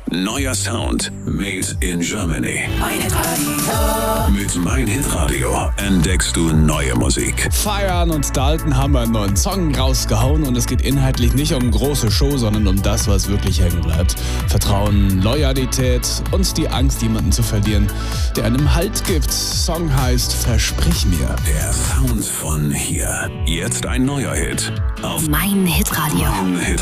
Neuer Sound made in Germany. Mein Hitradio. Mit Mein Hitradio entdeckst du neue Musik. Feiern und Dalton haben einen neuen Song rausgehauen und es geht inhaltlich nicht um große Show, sondern um das, was wirklich hängen bleibt. Vertrauen, Loyalität und die Angst, jemanden zu verlieren, der einem Halt gibt. Song heißt Versprich mir. Der Sound von hier. Jetzt ein neuer Hit auf Mein Hitradio. Mein Hit